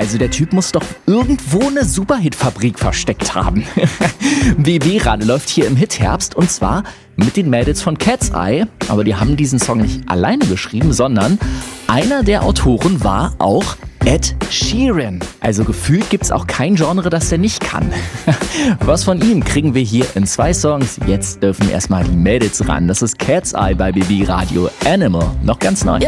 Also der Typ muss doch irgendwo eine Superhit-Fabrik versteckt haben. BB-Radio läuft hier im Hitherbst und zwar mit den Mädels von Cat's Eye. Aber die haben diesen Song nicht alleine geschrieben, sondern einer der Autoren war auch Ed Sheeran. Also gefühlt gibt's auch kein Genre, das der nicht kann. Was von ihm kriegen wir hier in 2 Songs. Jetzt dürfen erstmal die Mädels ran. Das ist Cat's Eye bei BB Radio. Animal, noch ganz neu.